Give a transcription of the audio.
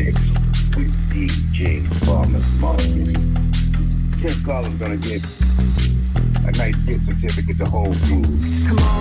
mix with DJ Farmer's Market. Tim Collins gonna get a nice gift certificate to hold through. Come on.